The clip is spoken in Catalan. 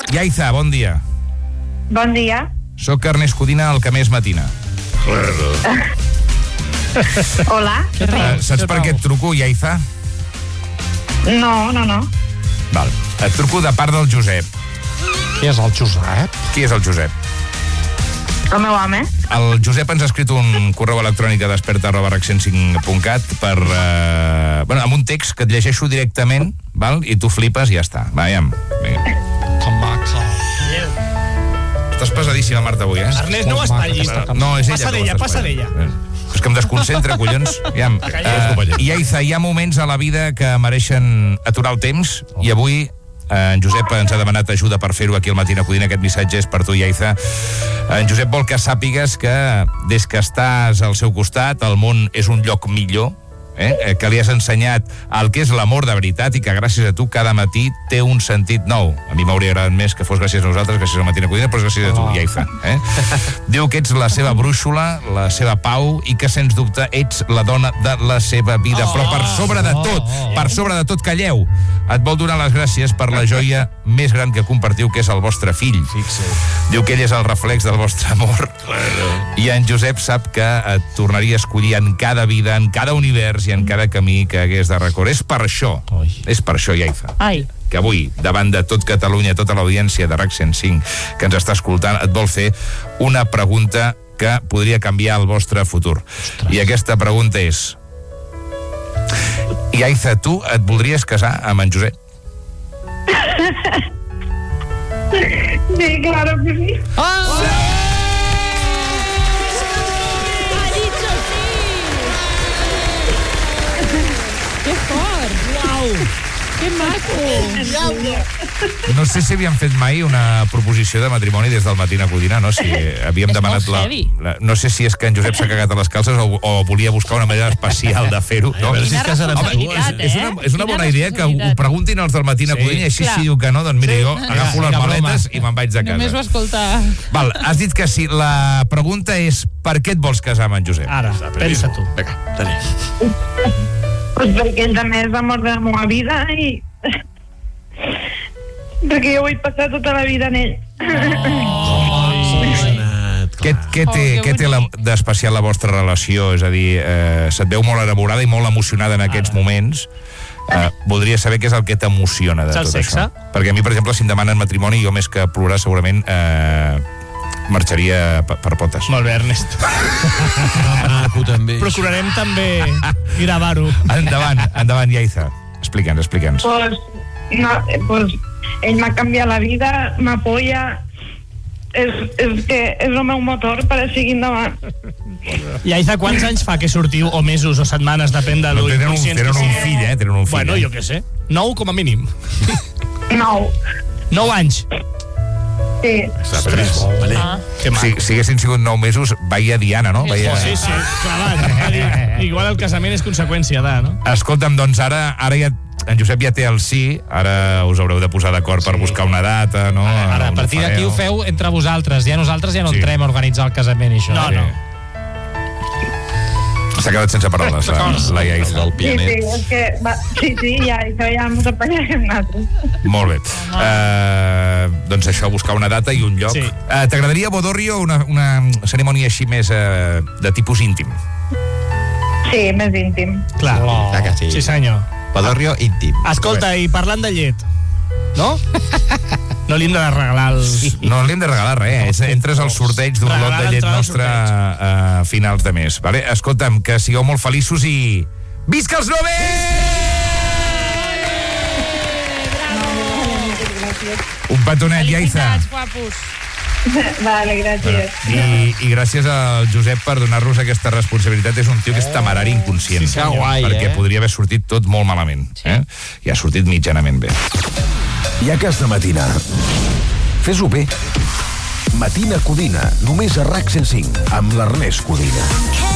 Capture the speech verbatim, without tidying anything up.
Yaiza, bon dia. Bon dia. Soc Ernest Codina, el que més matina. Hola. Uh, saps per què et truco, Yaiza? No, no, no. Val. Et truco de part del Josep. Qui és el Josep? Qui és el Josep? El meu home. El Josep ens ha escrit un correu electrònic a desperta arroba rac cent cinc punt cat per, uh, bueno, amb un text que et llegeixo directament, val? I tu flipes i ja està. Va, aviam. Vinga. Com maca. Estàs pesadíssima, Marta, avui, eh? Ernest, no m'espatllis. No, és ella. Passa d'ella, passa d'ella. És que em desconcentra, collons. Aviam. Uh, Yaiza, hi ha moments a la vida que mereixen aturar el temps i avui en Josep ens ha demanat ajuda per fer-ho aquí al Matina Codina. Aquest missatge és per tu, Yaiza. En Josep vol que sàpigues que des que estàs al seu costat el món és un lloc millor, eh? que li has ensenyat el que és l'amor de veritat i que gràcies a tu cada matí té un sentit nou. A mi m'hauria agradat més que fos gràcies a nosaltres, gràcies al Matina Codina, però és gràcies a tu, Yaiza. Eh? Diu que ets la seva brúixola, la seva pau i que sens dubte ets la dona de la seva vida. Oh, però per sobre de tot, oh, oh. per sobre de tot, calleu. Et vol donar les gràcies per la joia més gran que compartiu, que és el vostre fill. Fixa't. Diu que ell és el reflex del vostre amor. Claro. I en Josep sap que et tornaria a escollir en cada vida, en cada univers i en cada camí que hagués de recórrer. És per això, Oi. és per això, Yaiza, Ai. que avui, davant de tot Catalunya, tota l'audiència de RAC cent cinc que ens està escoltant, et vol fer una pregunta que podria canviar el vostre futur. Ostres. I aquesta pregunta és: Yaiza, tu et voldries casar amb en Josep? Sí, claro que sí. Oh! Que fort! Uau! Que maco! No sé si havíem fet mai una proposició de matrimoni des del Matina Codina, no? Si havíem és demanat la, la... No sé si és que en Josep s'ha cagat a les calces o, o volia buscar una manera especial de fer-ho. No? Quina si és responsabilitat, és, és, una, és una bona idea que ho preguntin els del Matina sí. Codina i així Clar. si diu que no, doncs mira, sí. jo agafo sí, les maletes i me'n vaig de casa. Només ho escoltar. Val, has dit que sí. La pregunta és: per què et vols casar amb en Josep? Ara, pensa tu. Vinga, tenim. Pues perquè ell també és l'amor de la meva vida i... perquè jo vull passar tota la vida en ell. Oh, què, què té, oh, què té la, d'especial la vostra relació? És a dir, eh, se't veu molt enamorada i molt emocionada en aquests moments. Eh, voldria saber què és el que t'emociona de tot sexe? això. Perquè a mi, per exemple, si em demanen matrimoni, jo més que plorar segurament eh, marxaria per, per potes. Molt bé, Ernest. Maco, també. Procurarem també gravar-ho. Endavant, endavant, Yaiza. Explica'ns, explica'ns. Pues, no, pues, ell m'ha canviat la vida, m'apoya, és, és que és el meu motor per a seguir endavant. Yaiza, quants anys fa que sortiu, o mesos, o setmanes, depèn de no, lo tenen un, inconscients tenen que un fill, eh? Tenen un fill, bueno, eh? jo què sé. Nou com a mínim. Nou. Nou anys. Sí. Ostres, vale. Ah. Que maco. Si, si haguessin sigut nou mesos, veia Diana, no? Veia... Sí, sí, clavat. Igual el casament és conseqüència de, no? Escolta'm, doncs ara, ara ja en Josep ja té el sí, ara us haureu de posar d'acord sí. per buscar una data, no? Ara, ara a partir d'aquí ho feu entre vosaltres, ja nosaltres ja no sí. entrem a organitzar el casament i això. No, sí. no. S'ha quedat sense paraules, la, la Yaiza. Sí, sí, és que, va, sí, sí, ja, això ja ens apanyarem nosaltres. Molt bé. Uh, doncs això, buscar una data i un lloc. Sí. Uh, T'agradaria, Bodorrio, una, una cerimònia així més uh, de tipus íntim? Sí, més íntim. Clar, oh. Clar que sí. Sí, senyor. Bodorrio íntim. Escolta, i parlant de llet, no? No li hem de regalar el... No li hem de regalar res, no, entres al sorteig d'un lot de llet nostre a finals de mes, vale? Escolta'm, que sigueu molt feliços i... Visca els noves! Un petonet, Yaiza. Felicitats, guapos. Vale, gràcies. I, I gràcies al Josep per donar-nos aquesta responsabilitat. És un tio que és temerari inconscient. Sí, senyor. Guai, perquè eh? podria haver sortit tot molt malament. Sí. Eh? I ha sortit mitjanament bé. Ja que has de matinar, fes-ho bé. Matina Codina, només a RAC cent cinc, amb l'Ernest Codina.